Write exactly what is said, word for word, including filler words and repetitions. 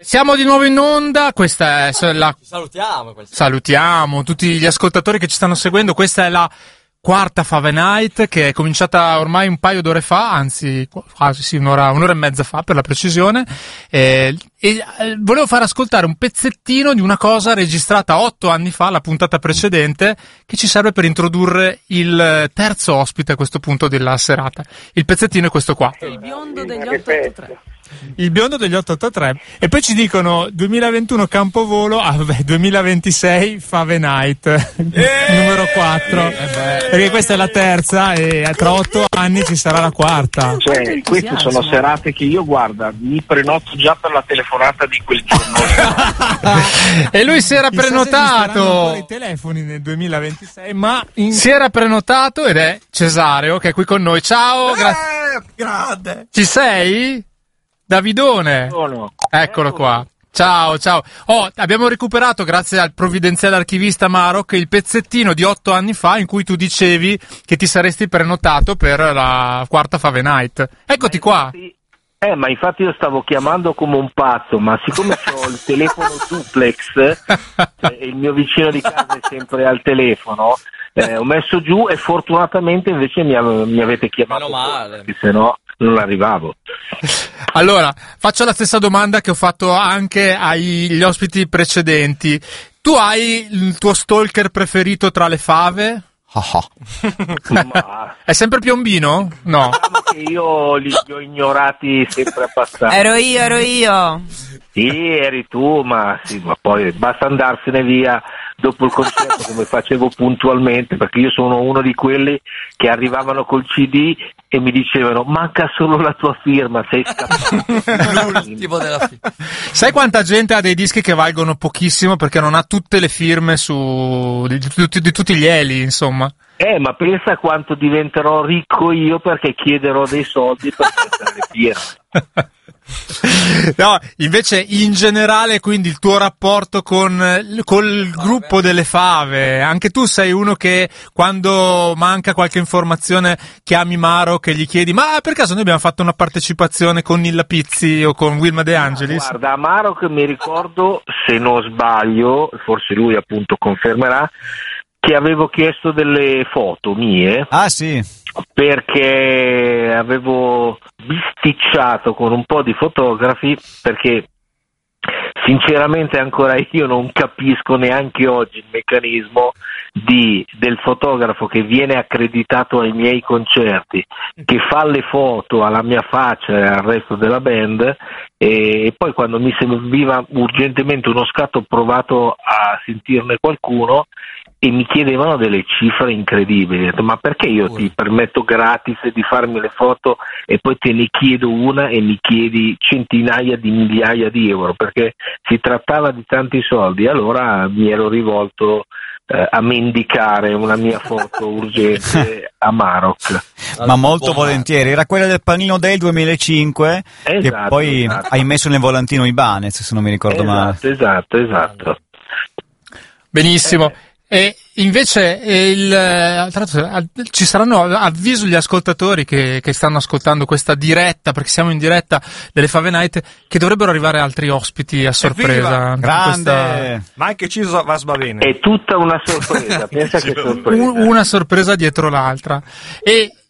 Siamo di nuovo in onda, questa è la... Salutiamo. Salutiamo tutti gli ascoltatori che ci stanno seguendo, questa è la quarta Fave Night che è cominciata ormai un paio d'ore fa, anzi quasi sì, un'ora, un'ora e mezza fa per la precisione, e, e eh, volevo far ascoltare un pezzettino di una cosa registrata otto anni fa, la puntata precedente, che ci serve per introdurre il terzo ospite a questo punto della serata. Il pezzettino è questo qua. Il biondo degli otto otto tre. Il biondo degli otto otto tre. E poi ci dicono duemilaventuno Campovolo, ah vabbè, duemilaventisei Fave Night, eh, numero quattro, eh perché questa è la terza e tra otto anni ci sarà la quarta. Cioè, queste sono serate che io, guarda, mi prenoto già per la telefonata di quel giorno. E lui si era Chissà prenotato i telefoni nel duemilaventisei, ma in... si era prenotato ed è Cesario che è qui con noi. Ciao, gra- eh, grande. ci sei? Davidone, Sono. eccolo qua. Ciao, ciao. Oh, abbiamo recuperato, grazie al provvidenziale archivista Maroc, il pezzettino di otto anni fa in cui tu dicevi che ti saresti prenotato per la quarta Fave Night. Eccoti qua. Eh, ma infatti io stavo chiamando come un pazzo, ma siccome ho il telefono duplex, cioè, il mio vicino di casa è sempre al telefono, eh, ho messo giù e fortunatamente invece mi, ave- mi avete chiamato. Meno male. Se no non arrivavo. Allora, faccio la stessa domanda che ho fatto anche agli ospiti precedenti. Tu hai il tuo stalker preferito tra le fave? Ma È sempre Piombino? No. diciamo che io li, li ho ignorati sempre abbastanza. Ero io, ero io. Sì, eri tu, ma sì, ma poi basta andarsene via dopo il concerto come facevo puntualmente, perché io sono uno di quelli che arrivavano col C D e mi dicevano manca solo la tua firma, sei scappato. L'ultimo della fila. Sai quanta gente ha dei dischi che valgono pochissimo perché non ha tutte le firme su di, di, di tutti gli eli, insomma. Eh, ma pensa quanto diventerò ricco io perché chiederò dei soldi per prendere le firme. No, invece in generale, quindi il tuo rapporto con col gruppo delle fave, anche tu sei uno che quando manca qualche informazione chiami Maro che gli chiedi ma per caso noi abbiamo fatto una partecipazione con Nilla Pizzi o con Wilma De Angelis? Guarda, Amaro, che mi ricordo, se non sbaglio, forse lui appunto confermerà, che avevo chiesto delle foto mie. Ah sì. Perché avevo bisticciato con un po' di fotografi, perché sinceramente ancora io non capisco neanche oggi il meccanismo di, del fotografo che viene accreditato ai miei concerti, che fa le foto alla mia faccia e al resto della band, e, e poi quando mi serviva urgentemente uno scatto ho provato a sentirne qualcuno e mi chiedevano delle cifre incredibili. Ho detto, ma perché io ti permetto gratis di farmi le foto e poi te ne chiedo una e mi chiedi centinaia di migliaia di euro? Perché si trattava di tanti soldi. Allora mi ero rivolto eh, a mendicare una mia foto urgente a Maroc. Ma molto volentieri, era quella del panino del duemilacinque, Esatto, che poi esatto. hai messo nel volantino Ibanez, se non mi ricordo male. Esatto, esatto, esatto. Benissimo. E invece eh, il, eh, tra l'altro, eh, ci saranno, avviso gli ascoltatori che, che stanno ascoltando questa diretta, perché siamo in diretta delle Fave Night, che dovrebbero arrivare altri ospiti a sorpresa. Grande! Questa- Ma anche Ciso va va bene. È tutta una sorpresa, pensa che sorpresa. un- una sorpresa dietro l'altra. E